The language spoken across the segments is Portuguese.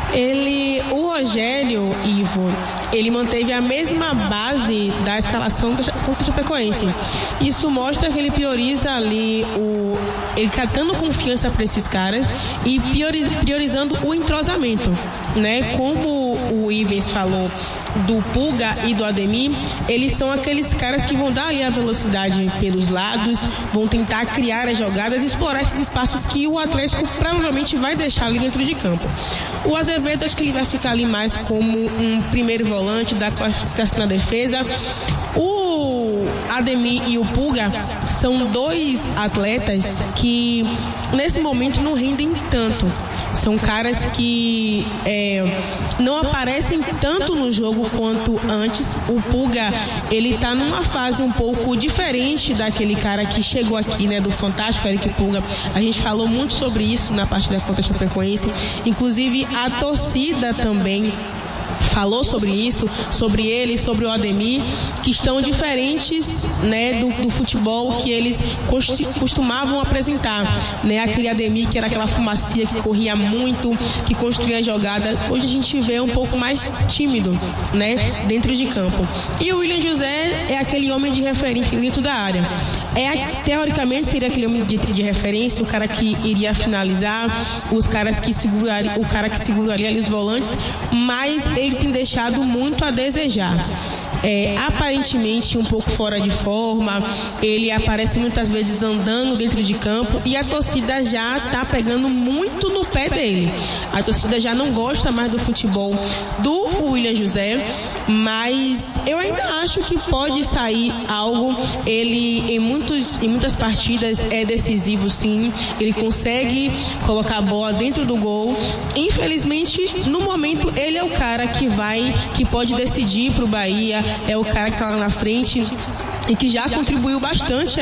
O Rogério, Ivo, ele manteve a mesma base da escalação contra o Chapecoense. Isso mostra que ele prioriza ali ele tá dando confiança para esses caras e priorizando o entrosamento, né? Como o Ivens falou do Pulga e do Ademir, eles são aqueles caras que vão dar ali a velocidade pelos lados, vão tentar criar as jogadas e explorar esses espaços que o Atlético provavelmente vai deixar ali dentro de campo. O Azevedo, acho que ele vai ficar ali mais como um primeiro volante, da classificação na defesa. O Ademir e o Pulga são dois atletas que nesse momento não rendem tanto. São caras que não aparecem tanto no jogo quanto antes. O Pulga, ele tá numa fase um pouco diferente daquele cara que chegou aqui, né, do Fantástico, Eric Pulga. A gente falou muito sobre isso na partida contra a Chapecoense. Inclusive, a torcida também falou sobre isso, sobre ele, sobre o Ademir, que estão diferentes, né, do futebol que eles costumavam apresentar, né? Aquele Ademir que era aquela fumacia que corria muito, que construía a jogada. Hoje a gente vê um pouco mais tímido, né, dentro de campo. E o William José é aquele homem de referência dentro da área. Teoricamente seria aquele homem de referência, o cara que iria finalizar, o cara que seguraria ali os volantes, mas ele tem deixado muito a desejar. Aparentemente um pouco fora de forma, ele aparece muitas vezes andando dentro de campo e a torcida já está pegando muito no pé dele. A torcida já não gosta mais do futebol do William José, mas eu ainda acho que pode sair algo. Ele em muitas partidas é decisivo, sim, ele consegue colocar a bola dentro do gol. Infelizmente, no momento, ele é o cara que pode decidir para o Bahia, é o cara que está lá na frente e que já contribuiu bastante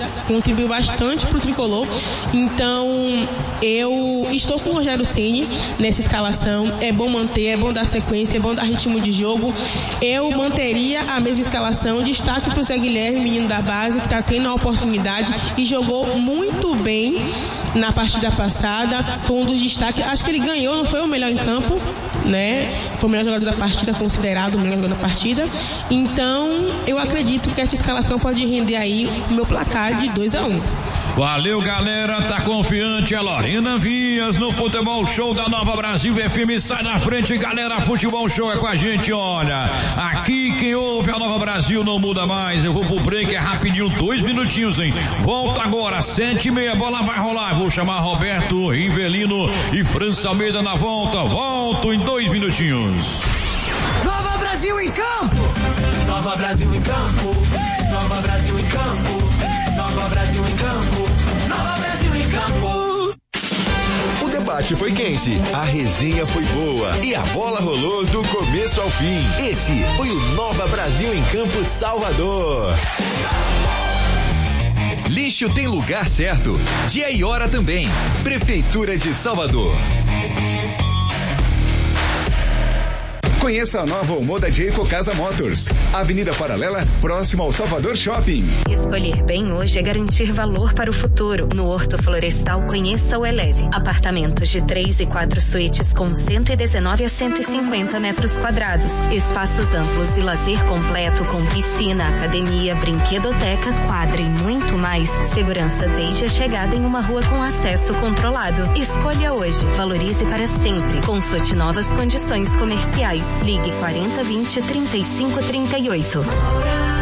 para o Tricolor. Então, eu estou com o Rogério Ceni nessa escalação. É bom manter, é bom dar sequência, é bom dar ritmo de jogo. Eu manteria a mesma escalação. Destaque para o Zé Guilherme, menino da base, que está tendo a oportunidade e jogou muito bem na partida passada. Foi um dos destaques. Acho que ele ganhou, não foi o melhor em campo, né? Foi o melhor jogador da partida, considerado o melhor jogador da partida. Então, eu acredito que essa escalação pode render aí o meu placar de 2-1. Valeu, galera, tá confiante, a Lorena Vias no Futebol Show da Nova Brasil FM. Sai na frente, galera, Futebol Show é com a gente, olha, aqui quem ouve a Nova Brasil não muda mais. Eu vou pro break, é rapidinho, 2 minutinhos, hein? Volta agora, 7h30, bola vai rolar. Vou chamar Roberto Rivelino e França Almeida na volta. Volto em 2 minutinhos. Nova Brasil em campo! Nova Brasil em campo! Nova Brasil em campo! Nova Brasil em campo! Nova Brasil em campo! O debate foi quente, a resenha foi boa e a bola rolou do começo ao fim. Esse foi o Nova Brasil em Campo Salvador. Lixo tem lugar certo, dia e hora também. Prefeitura de Salvador. Conheça a nova Omoda de Ecocasa Motors. Avenida Paralela, próximo ao Salvador Shopping. Escolher bem hoje é garantir valor para o futuro. No Horto Florestal, conheça o Eleve. Apartamentos de 3 e 4 suítes com 119 a 150 metros quadrados. Espaços amplos e lazer completo com piscina, academia, brinquedoteca, quadra e muito mais. Segurança desde a chegada em uma rua com acesso controlado. Escolha hoje. Valorize para sempre. Consulte novas condições comerciais. Ligue 4020-3538.